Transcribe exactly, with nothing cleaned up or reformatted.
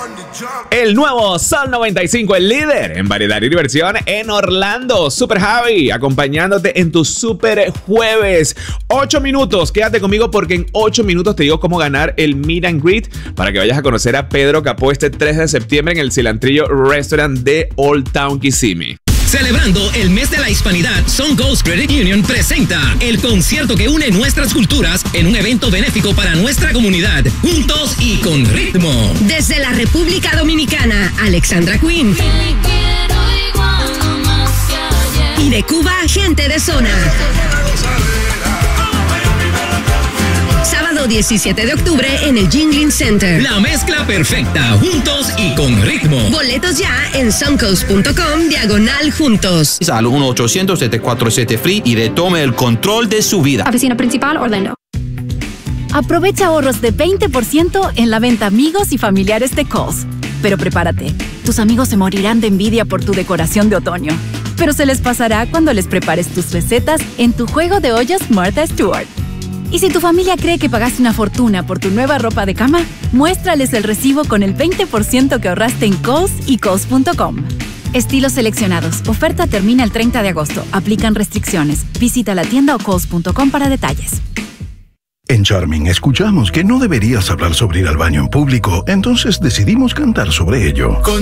El nuevo Sol noventa y cinco, el líder en variedad y diversión en Orlando. Super Javi, acompañándote en tu Super Jueves. Ocho minutos, quédate conmigo porque en ocho minutos te digo cómo ganar el Meet and Greet para que vayas a conocer a Pedro Capó este tres de septiembre en el Cilantrillo Restaurant de Old Town Kissimmee. Celebrando el mes de la hispanidad, Sun Coast Credit Union presenta el concierto que une nuestras culturas en un evento benéfico para nuestra comunidad, juntos y con ritmo. Desde la República Dominicana, Alexandra Queen. Y de Cuba, gente de zona. Sábado diecisiete de octubre en el Jingling Center. La mezcla perfecta, juntos y con ritmo. Boletos ya en suncoast punto com diagonal juntos. Al uno ochocientos, siete cuatro siete, F R E E y retome el control de su vida. Oficina principal, Orlando. Aprovecha ahorros de veinte por ciento en la venta amigos y familiares de Kohl's. Pero prepárate, tus amigos se morirán de envidia por tu decoración de otoño. Pero se les pasará cuando les prepares tus recetas en tu juego de ollas Martha Stewart. Y si tu familia cree que pagaste una fortuna por tu nueva ropa de cama, muéstrales el recibo con el veinte por ciento que ahorraste en Kohl's y Kohl's punto com. Estilos seleccionados. Oferta termina el treinta de agosto. Aplican restricciones. Visita la tienda o Kohl's punto com para detalles. En Charming escuchamos que no deberías hablar sobre ir al baño en público, entonces decidimos cantar sobre ello.